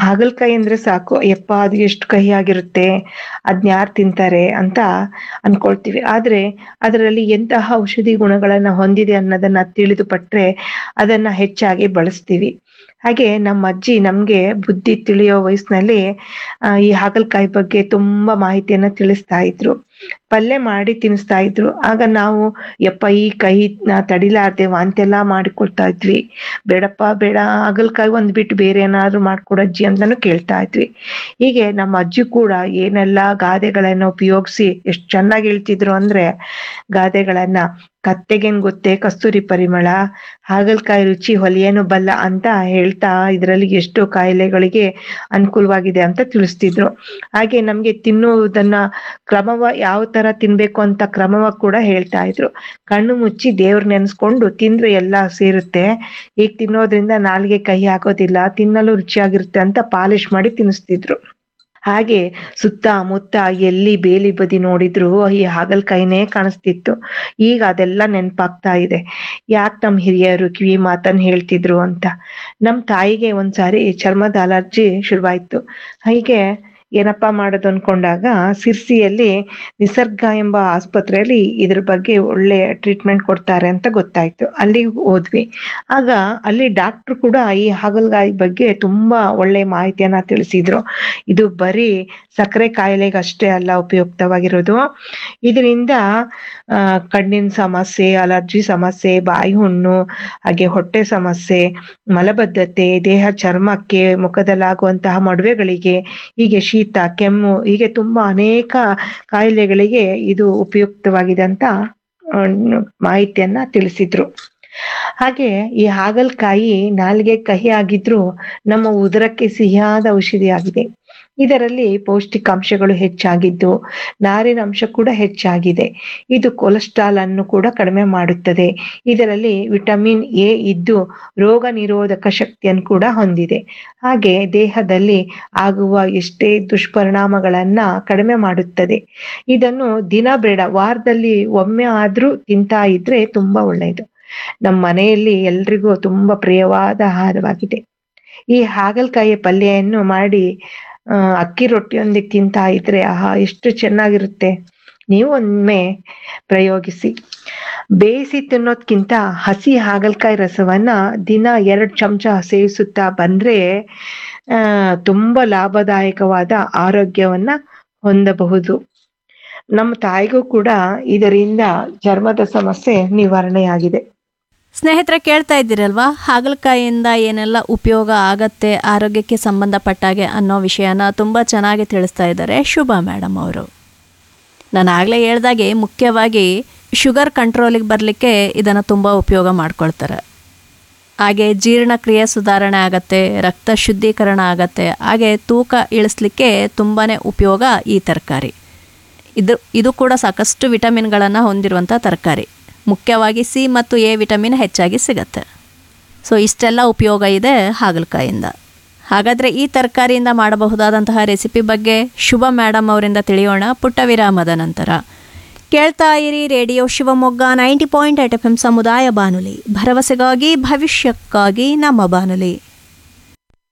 ಹಾಗಲಕಾಯಿ ಅಂದ್ರೆ ಸಾಕು, ಯಪ್ಪ ಅದು ಎಷ್ಟು ಕಹಿಯಾಗಿರುತ್ತೆ, ಅದ್ನ ಯಾರು ತಿಂತಾರೆ ಅಂತ ಅನ್ಕೊಳ್ತೀವಿ. ಆದ್ರೆ ಅದರಲ್ಲಿ ಎಂತಹ ಔಷಧಿ ಗುಣಗಳನ್ನ ಹೊಂದಿದೆ ಅನ್ನೋದನ್ನ ತಿಳಿದು ಪಟ್ರೆ ಅದನ್ನ ಹೆಚ್ಚಾಗಿ ಬಳಸ್ತೀವಿ. ಹಾಗೆ ನಮ್ಮ ಅಜ್ಜಿ ನಮ್ಗೆ ಬುದ್ಧಿ ತಿಳಿಯೋ ವಯಸ್ಸಿನಲ್ಲಿ ಈ ಹಾಗಲಕಾಯಿ ಬಗ್ಗೆ ತುಂಬಾ ಮಾಹಿತಿಯನ್ನ ತಿಳಿಸ್ತಾ ಇದ್ರು. ಪಲ್ಯ ಮಾಡಿ ತಿನ್ನಿಸ್ತಾ ಇದ್ರು. ಆಗ ನಾವು ಯಪ್ಪ ಈ ಕಹಿನ ತಡಿಲಾರ್ದೆ ವಾಂತಿ ಎಲ್ಲಾ ಮಾಡಿಕೊಳ್ತಾ ಇದ್ವಿ. ಬೇಡಪ್ಪ ಬೇಡ, ಹಾಗಲಕಾಯಿ ಒಂದ್ ಬಿಟ್ಟು ಬೇರೆ ಏನಾದ್ರು ಮಾಡ್ಕೊಡು ಅಜ್ಜಿ ಅಂತಾನು ಕೇಳ್ತಾ ಇದ್ವಿ. ಹೀಗೆ ನಮ್ಮ ಅಜ್ಜಿ ಕೂಡ ಏನೆಲ್ಲಾ ಗಾದೆಗಳನ್ನ ಉಪಯೋಗಿಸಿ ಎಷ್ಟ್ ಚೆನ್ನಾಗಿ ಹೇಳ್ತಿದ್ರು ಅಂದ್ರೆ, ಗಾದೆಗಳನ್ನ ಕತ್ತೆಗೇನ್ ಗೊತ್ತೇ ಕಸ್ತೂರಿ ಪರಿಮಳ, ಹಾಗಲಕಾಯಿ ರುಚಿ ಹೊಲಿಯೇನು ಬಲ್ಲ ಅಂತ ಹೇಳ್ತಾ ಇದ್ರಲ್ಲಿ ಎಷ್ಟು ಕಾಯಿಲೆಗಳಿಗೆ ಅನುಕೂಲವಾಗಿದೆ ಅಂತ ತಿಳಿಸ್ತಿದ್ರು. ಹಾಗೆ ನಮ್ಗೆ ತಿನ್ನುವುದನ್ನ ಯಾವ ತರ ತಿನ್ಬೇಕು ಅಂತ ಕ್ರಮವ ಕೂಡ ಹೇಳ್ತಾ ಇದ್ರು. ಕಣ್ಣು ಮುಚ್ಚಿ ದೇವ್ರ ನೆನ್ಸ್ಕೊಂಡು ತಿಂದ್ರೆ ಎಲ್ಲಾ ಸೇರುತ್ತೆ, ಈಗ ತಿನ್ನೋದ್ರಿಂದ ನಾಲ್ಗೆ ಕಹಿ ಆಗೋದಿಲ್ಲ, ತಿನ್ನಲು ರುಚಿಯಾಗಿರುತ್ತೆ ಅಂತ ಪಾಲಿಶ್ ಮಾಡಿ ತಿನ್ನಿಸ್ತಿದ್ರು. ಹಾಗೆ ಸುತ್ತ ಮುತ್ತ ಎಲ್ಲಿ ಬೇಲಿ ಬದಿ ನೋಡಿದ್ರು ಈ ಹಾಗಲಕಾಯಿನೇ ಕಾಣಿಸ್ತಿತ್ತು. ಈಗ ಅದೆಲ್ಲ ನೆನ್ಪಾಗ್ತಾ ಇದೆ. ಯಾಕ್ ನಮ್ ಹಿರಿಯರು ಕಿವಿ ಮಾತನ್ನ ಹೇಳ್ತಿದ್ರು ಅಂತ. ನಮ್ ತಾಯಿಗೆ ಒಂದ್ಸಾರಿ ಚರ್ಮದ ಅಲರ್ಜಿ ಶುರುವಾಯ್ತು. ಹೀಗೆ ಏನಪ್ಪಾ ಮಾಡೋದು ಅನ್ಕೊಂಡಾಗ ಸಿರ್ಸಿಯಲ್ಲಿ ನಿಸರ್ಗ ಎಂಬ ಆಸ್ಪತ್ರೆಯಲ್ಲಿ ಇದ್ರ ಬಗ್ಗೆ ಒಳ್ಳೆ ಟ್ರೀಟ್ಮೆಂಟ್ ಕೊಡ್ತಾರೆ ಅಂತ ಗೊತ್ತಾಯ್ತು. ಅಲ್ಲಿಗೆ ಹೋದ್ವಿ. ಆಗ ಅಲ್ಲಿ ಡಾಕ್ಟ್ರು ಕೂಡ ಈ ಹಾಗಲಕಾಯಿ ಬಗ್ಗೆ ತುಂಬಾ ಒಳ್ಳೆ ಮಾಹಿತಿಯನ್ನ ತಿಳಿಸಿದ್ರು. ಇದು ಬರೀ ಸಕ್ಕರೆ ಕಾಯಿಲೆಗೆ ಅಷ್ಟೇ ಅಲ್ಲ ಉಪಯುಕ್ತವಾಗಿರೋದು. ಇದರಿಂದ ಕಣ್ಣಿನ ಸಮಸ್ಯೆ, ಅಲರ್ಜಿ ಸಮಸ್ಯೆ, ಬಾಯಿ ಹುಣ್ಣು, ಹಾಗೆ ಹೊಟ್ಟೆ ಸಮಸ್ಯೆ, ಮಲಬದ್ಧತೆ, ದೇಹ ಚರ್ಮಕ್ಕೆ, ಮುಖದಲ್ಲಾಗುವಂತಹ ಮಡುವೆಗಳಿಗೆ, ಹೀಗೆ ಶೀತ, ಕೆಮ್ಮು, ಹೀಗೆ ತುಂಬಾ ಅನೇಕ ಕಾಯಿಲೆಗಳಿಗೆ ಇದು ಉಪಯುಕ್ತವಾಗಿದೆ ಅಂತ ಮಾಹಿತಿಯನ್ನ ತಿಳಿಸಿದ್ರು. ಹಾಗೆ ಈ ಹಾಗಲಕಾಯಿ ನಾಲಿಗೆ ಕಹಿ ಆಗಿದ್ರು ನಮ್ಮ ಉದರಕ್ಕೆ ಸಿಹಿಯಾದ ಔಷಧಿ ಆಗಿದೆ. ಇದರಲ್ಲಿ ಪೌಷ್ಟಿಕಾಂಶಗಳು ಹೆಚ್ಚಾಗಿದ್ದು ನಾರಿನ ಅಂಶ ಕೂಡ ಹೆಚ್ಚಾಗಿದೆ. ಇದು ಕೊಲೆಸ್ಟ್ರಾಲ್ ಅನ್ನು ಕೂಡ ಕಡಿಮೆ ಮಾಡುತ್ತದೆ. ಇದರಲ್ಲಿ ವಿಟಮಿನ್ ಎ ಇದ್ದು ರೋಗ ನಿರೋಧಕ ಶಕ್ತಿಯನ್ನು ಕೂಡ ಹೊಂದಿದೆ. ಹಾಗೆ ದೇಹದಲ್ಲಿ ಆಗುವ ಎಷ್ಟೇ ದುಷ್ಪರಿಣಾಮಗಳನ್ನ ಕಡಿಮೆ ಮಾಡುತ್ತದೆ. ಇದನ್ನು ದಿನ ಬೇಡ, ವಾರದಲ್ಲಿ ಒಮ್ಮೆ ಆದ್ರೂ ತಿಂತಾ ಇದ್ರೆ ತುಂಬಾ ಒಳ್ಳೆಯದು. ನಮ್ಮ ಮನೆಯಲ್ಲಿ ಎಲ್ರಿಗೂ ತುಂಬಾ ಪ್ರಿಯವಾದ ಆಹಾರವಾಗಿದೆ. ಈ ಹಾಗಲಕಾಯಿಯ ಪಲ್ಯವನ್ನು ಮಾಡಿ ಅಕ್ಕಿ ರೊಟ್ಟಿಯೊಂದಿಗೆ ತಿಂತಾ ಇದ್ರೆ ಆಹಾ ಎಷ್ಟು ಚೆನ್ನಾಗಿರುತ್ತೆ. ನೀವು ಒಮ್ಮೆ ಪ್ರಯೋಗಿಸಿ. ಬೇಯಿಸಿ ತಿನ್ನೋದ್ಕಿಂತ ಹಸಿ ಹಾಗಲಕಾಯಿ ರಸವನ್ನ ದಿನ 2 ಚಮಚ ಸೇವಿಸುತ್ತಾ ಬಂದ್ರೆ ತುಂಬಾ ಲಾಭದಾಯಕವಾದ ಆರೋಗ್ಯವನ್ನ ಹೊಂದಬಹುದು. ನಮ್ಮ ತಾಯಿಗೂ ಕೂಡ ಇದರಿಂದ ಚರ್ಮದ ಸಮಸ್ಯೆ ನಿವಾರಣೆಯಾಗಿದೆ. ಸ್ನೇಹಿತರೆ, ಕೇಳ್ತಾ ಇದ್ದೀರಲ್ವಾ, ಹಾಗಲಕಾಯಿಯಿಂದ ಏನೆಲ್ಲ ಉಪಯೋಗ ಆಗತ್ತೆ ಆರೋಗ್ಯಕ್ಕೆ ಸಂಬಂಧಪಟ್ಟಾಗೆ ಅನ್ನೋ ವಿಷಯನ ತುಂಬ ಚೆನ್ನಾಗಿ ತಿಳಿಸ್ತಾ ಇದ್ದಾರೆ ಶುಭಾ ಮೇಡಮ್ ಅವರು. ನಾನು ಆಗಲೇ ಹೇಳ್ದಾಗೆ ಮುಖ್ಯವಾಗಿ ಶುಗರ್ ಕಂಟ್ರೋಲಿಗೆ ಬರಲಿಕ್ಕೆ ಇದನ್ನು ತುಂಬ ಉಪಯೋಗ ಮಾಡ್ಕೊಳ್ತಾರೆ. ಹಾಗೆ ಜೀರ್ಣಕ್ರಿಯೆ ಸುಧಾರಣೆ ಆಗತ್ತೆ, ರಕ್ತ ಶುದ್ಧೀಕರಣ ಆಗತ್ತೆ, ಹಾಗೆ ತೂಕ ಇಳಿಸ್ಲಿಕ್ಕೆ ತುಂಬಾ ಉಪಯೋಗ ಈ ತರಕಾರಿ. ಇದು ಕೂಡ ಸಾಕಷ್ಟು ವಿಟಮಿನ್ಗಳನ್ನು ಹೊಂದಿರುವಂಥ ತರಕಾರಿ. ಮುಖ್ಯವಾಗಿ ಸಿ ಮತ್ತು ಎ ವಿಟಮಿನ್ ಹೆಚ್ಚಾಗಿ ಸಿಗತ್ತೆ. ಸೊ ಇಷ್ಟೆಲ್ಲ ಉಪಯೋಗ ಇದೆ ಹಾಗಲಕಾಯಿಂದ. ಹಾಗಾದರೆ ಈ ತರಕಾರಿಯಿಂದ ಮಾಡಬಹುದಾದಂತಹ ರೆಸಿಪಿ ಬಗ್ಗೆ ಶುಭ ಮೇಡಮ್ ಅವರಿಂದ ತಿಳಿಯೋಣ ಪುಟ್ಟ ವಿರಾಮದ ನಂತರ. ಕೇಳ್ತಾ ಇರಿ ರೇಡಿಯೋ ಶಿವಮೊಗ್ಗ 90.8 FM ಸಮುದಾಯ ಬಾನುಲಿ, ಭರವಸೆಗಾಗಿ ಭವಿಷ್ಯಕ್ಕಾಗಿ ನಮ್ಮ ಬಾನುಲಿ.